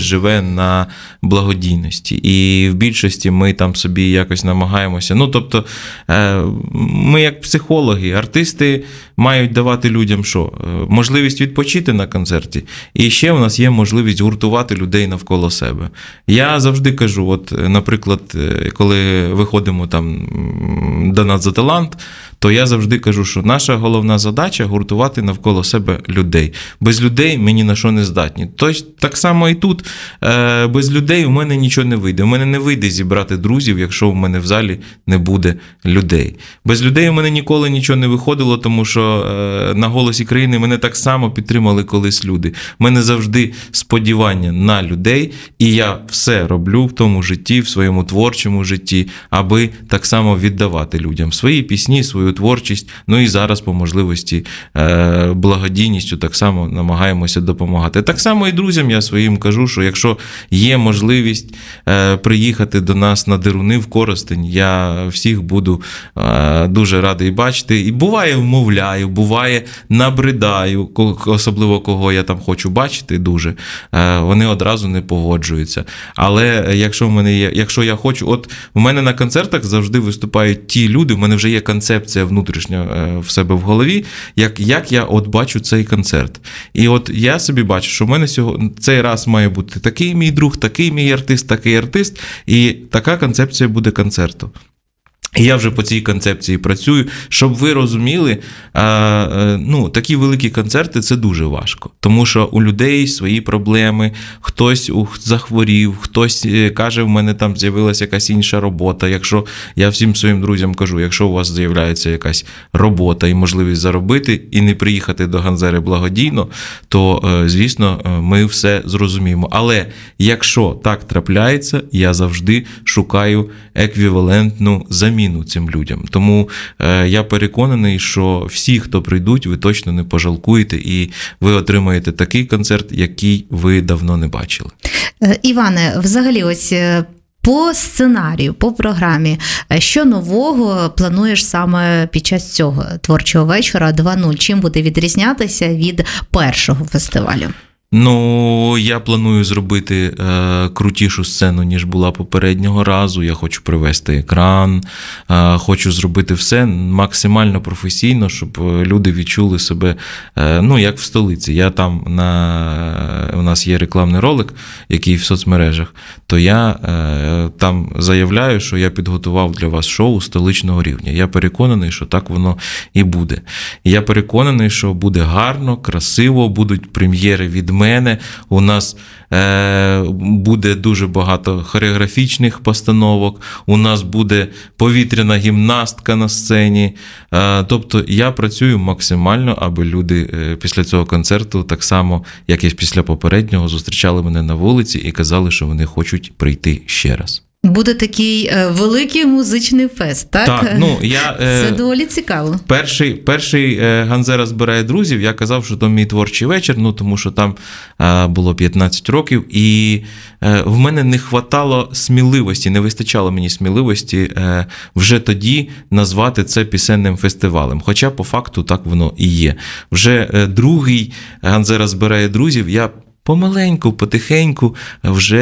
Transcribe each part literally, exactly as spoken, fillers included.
живе на благодійності. І в більшості ми там собі якось намагаємося. Ну, тобто, ми як психологи, артисти мають давати людям що? Можливість відпочити на концерті. І ще у нас є можливість гуртувати людей навколо себе. Я завжди кажу, от, наприклад, коли виходимо там до нас за талант, то я завжди кажу, що наша головна задача – гуртувати навколо себе людей. Без людей ми ні на що не здатні. Тож, так само і тут, без людей у мене нічого не вийде. У мене не вийде зібрати друзів, якщо у мене в залі не буде людей. Без людей у мене ніколи нічого не виходило, тому що на «Голосі країни» мене так само підтримали колись люди. У мене завжди сподівання на людей, і я все роблю в тому житті, в своєму творчому житті, аби так само віддавати людям свої пісні, свою творчість, ну і зараз по можливості благодійністю так само намагаємося допомагати. Так само і друзям я своїм кажу, що якщо є можливість приїхати до нас на Деруни в Коростень, я всіх буду дуже радий бачити. І буває вмовляю, буває набридаю, особливо кого я там хочу бачити дуже, вони одразу не погоджуються. Але якщо в мене є, якщо я хочу, от у мене на концертах завжди виступають ті люди, в мене вже є концепція внутрішня в себе в голові, як, як я от бачу цей концерт. І от я собі бачу, що в мене сьогодні, цей раз має бути такий мій друг, такий мій артист, такий артист, і така концепція буде концерту. І я вже по цій концепції працюю, щоб ви розуміли, ну, такі великі концерти – це дуже важко. Тому що у людей свої проблеми, хтось захворів, хтось каже, в мене там з'явилася якась інша робота. Якщо, я всім своїм друзям кажу, якщо у вас з'являється якась робота і можливість заробити, і не приїхати до Ганзери благодійно, то, звісно, ми все зрозуміємо. Але якщо так трапляється, я завжди шукаю еквівалентну заміну цим людям. Тому е, я переконаний, що всі, хто прийдуть, ви точно не пожалкуєте і ви отримаєте такий концерт, який ви давно не бачили. Іване, взагалі ось по сценарію, по програмі, що нового плануєш саме під час цього творчого вечора два нуль? Чим буде відрізнятися від першого фестивалю? Ну, я планую зробити е, крутішу сцену, ніж була попереднього разу. Я хочу привести екран, е, хочу зробити все максимально професійно, щоб люди відчули себе, е, ну, як в столиці. Я там, на, у нас є рекламний ролик, який в соцмережах, то я е, там заявляю, що я підготував для вас шоу столичного рівня. Я переконаний, що так воно і буде. Я переконаний, що буде гарно, красиво, будуть прем'єри від мене, у нас е, буде дуже багато хореографічних постановок, у нас буде повітряна гімнастка на сцені. Е, тобто я працюю максимально, аби люди е, після цього концерту, так само, як і після попереднього, зустрічали мене на вулиці і казали, що вони хочуть прийти ще раз. Буде такий е, великий музичний фест, так? Так, ну, я, е, це доволі цікаво. Перший, перший е, «Ганзера збирає друзів», я казав, що то мій творчий вечір, ну, тому що там е, було п'ятнадцять років, і е, в мене не хватало сміливості, не вистачало мені сміливості е, вже тоді назвати це пісенним фестивалем. Хоча, по факту, так воно і є. Вже е, другий «Ганзера збирає друзів» я помаленьку, потихеньку вже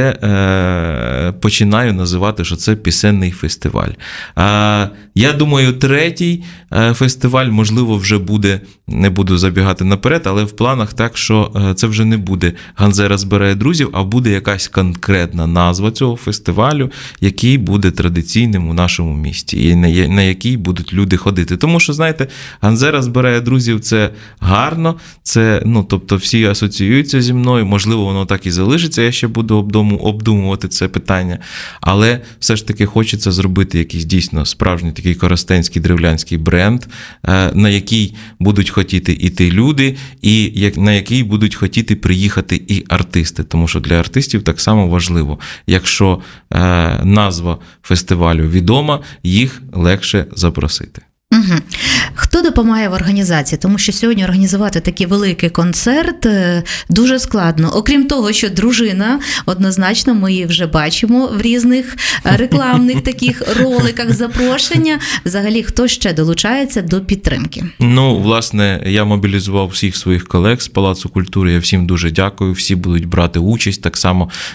е, починаю називати, що це пісенний фестиваль. А, я думаю, третій е, фестиваль, можливо, вже буде, не буду забігати наперед, але в планах так, що е, це вже не буде «Ганзера збирає друзів», а буде якась конкретна назва цього фестивалю, який буде традиційним у нашому місті, і на, на який будуть люди ходити. Тому що, знаєте, «Ганзера збирає друзів» – це гарно, це, ну, тобто всі асоціюються зі мною, можливо, воно так і залишиться, я ще буду обдумувати це питання, але все ж таки хочеться зробити якийсь дійсно справжній такий коростенський древлянський бренд, на який будуть хотіти іти люди, і на який будуть хотіти приїхати і артисти, тому що для артистів так само важливо. Якщо назва фестивалю відома, їх легше запросити. Угу. Хто допомагає в організації? Тому що сьогодні організувати такий великий концерт дуже складно. Окрім того, що дружина, однозначно, ми її вже бачимо в різних рекламних таких роликах, запрошення. Взагалі, хто ще долучається до підтримки? Ну, власне, я мобілізував всіх своїх колег з Палацу культури, я всім дуже дякую, всі будуть брати участь, так само